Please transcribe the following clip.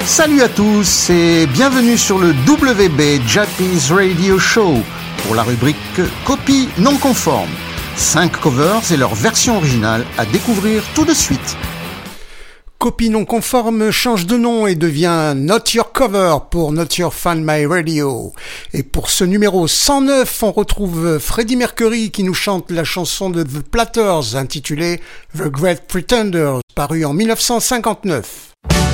Salut à tous et bienvenue sur le WB Jappies Radio Show pour la rubrique Copies non conformes. 5 covers et leur version originale à découvrir tout de suite. Copie non conforme change de nom et devient Not Your Cover pour Not Your Fan My Radio. Et pour ce numéro 109, on retrouve Freddie Mercury qui nous chante la chanson de The Platters intitulée The Great Pretenders, parue en 1959.